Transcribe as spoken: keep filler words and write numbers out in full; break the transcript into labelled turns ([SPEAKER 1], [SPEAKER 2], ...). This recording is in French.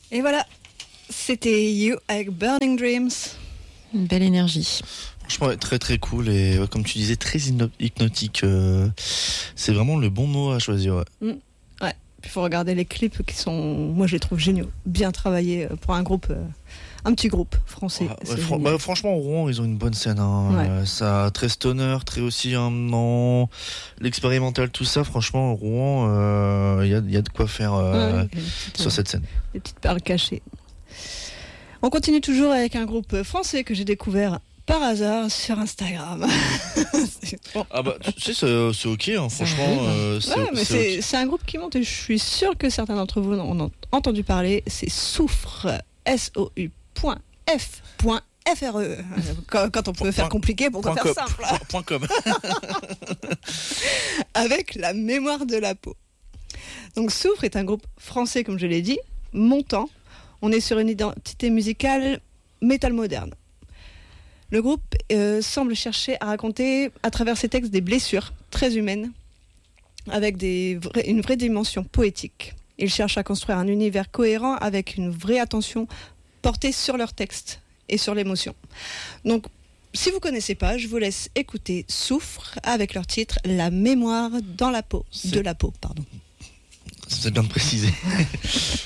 [SPEAKER 1] Et voilà, c'était You avec Burning Dreams.
[SPEAKER 2] Une belle énergie.
[SPEAKER 3] Franchement, ouais, très très cool et ouais, comme tu disais, très hypno- hypnotique. Euh, c'est vraiment le bon mot à choisir. Ouais.
[SPEAKER 1] Mm. Ouais. Il faut regarder les clips qui sont, moi je les trouve géniaux, bien travaillés pour un groupe, euh, un petit groupe français.
[SPEAKER 3] Ouais, ouais, fr- bah, franchement, au Rouen, ils ont une bonne scène. Hein.
[SPEAKER 1] Ouais.
[SPEAKER 3] Euh, ça, très stoner, très aussi un non, l'expérimental, tout ça. Franchement, au Rouen, il euh, y, a, y a de quoi faire euh,
[SPEAKER 1] ouais, petites,
[SPEAKER 3] sur cette scène.
[SPEAKER 1] Des petites perles cachées. On continue toujours avec un groupe français que j'ai découvert par hasard sur Instagram. c'est bon.
[SPEAKER 3] Ah bah tu sais c'est, c'est ok hein, franchement euh, c'est,
[SPEAKER 1] ouais, mais
[SPEAKER 3] c'est,
[SPEAKER 1] c'est,
[SPEAKER 3] okay.
[SPEAKER 1] c'est un groupe qui monte et je suis sûre que certains d'entre vous en ont entendu parler. C'est Soufre, S O U point F point F R E. Quand, quand on peut point, faire compliqué, pourquoi faire com, simple
[SPEAKER 3] point, point com.
[SPEAKER 1] Avec la mémoire de la peau. Donc Soufre est un groupe français, comme je l'ai dit, montant. On est sur une identité musicale métal moderne. Le groupe euh, semble chercher à raconter à travers ses textes des blessures très humaines avec des vrais, une vraie dimension poétique. Ils cherchent à construire un univers cohérent avec une vraie attention portée sur leurs textes et sur l'émotion. Donc, si vous ne connaissez pas, je vous laisse écouter Soufre avec leur titre « La mémoire dans la peau ».
[SPEAKER 3] C'est...
[SPEAKER 1] De la peau, pardon.
[SPEAKER 3] C'est bien de préciser.